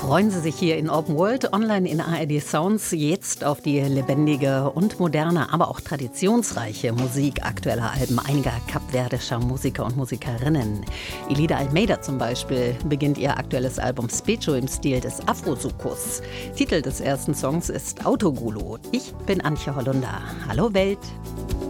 Freuen Sie sich hier in Open World, online in ARD Sounds, jetzt auf die lebendige und moderne, aber auch traditionsreiche Musik aktueller Alben einiger kapverdischer Musiker und Musikerinnen. Elida Almeida zum Beispiel beginnt ihr aktuelles Album Specho im Stil des Afro-Sukus. Titel des ersten Songs ist Autogulu. Ich bin Antje Hollunder. Hallo Welt!